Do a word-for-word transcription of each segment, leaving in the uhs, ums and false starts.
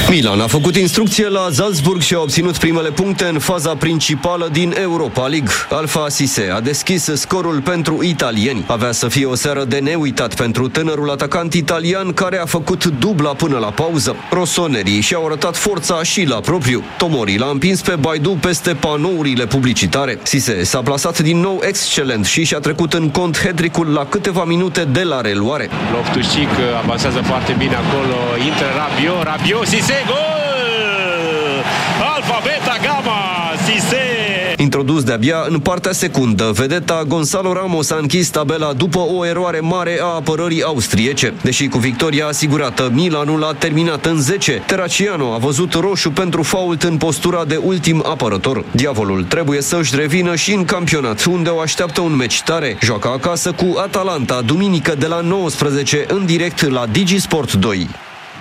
Milan a făcut instrucție la Salzburg și a obținut primele puncte în faza principală din Europa League. Alpha Cisse a deschis scorul pentru italieni. Avea să fie o seară de neuitat pentru tânărul atacant italian care a făcut dubla până la pauză. Rosonerii și-au arătat forța și la propriu. Tomori l-a împins pe Baidu peste panourile publicitare. Cisse s-a plasat din nou excelent și și-a trecut în cont hat-trick-ul la câteva minute de la reluare. Loftus-Cheek avansează foarte bine acolo, intră Rabiot, Rabiot, Cisse, gol! Alfa, beta, gamma, Cisse! Introdus de-abia în partea secundă, vedeta Gonzalo Ramos a închis tabela după o eroare mare a apărării austriece. Deși cu victoria asigurată, Milanul a terminat în zece. Terraciano a văzut roșu pentru fault în postura de ultim apărător. Diavolul trebuie să își revină și în campionat, unde o așteaptă un meci tare. Joacă acasă cu Atalanta, duminică de la nouăsprezece, în direct la DigiSport doi.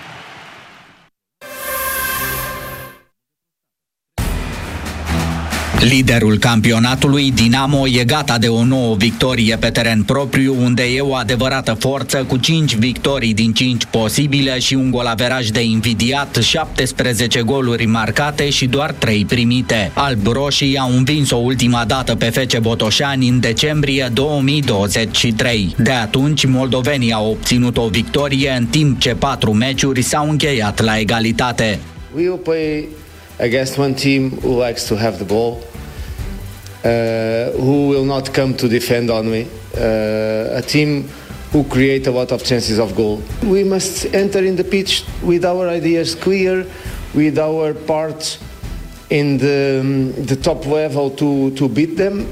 Liderul campionatului, Dinamo, e gata de o nouă victorie pe teren propriu, unde e o adevărată forță, cu cinci victorii din cinci posibile și un golaveraj de invidiat, șaptesprezece goluri marcate și doar trei primite. Alb-roșii au învins-o ultima dată pe F C Botoșani în decembrie două mii douăzeci și trei. De atunci, moldovenii au obținut o victorie, în timp ce patru meciuri s-au încheiat la egalitate. We will play against one team who likes to have the ball, uh, who will not come to defend only, uh, a team who create a lot of chances of goal. We must enter in the pitch with our ideas clear, with our part in the, um, the top level to, to beat them.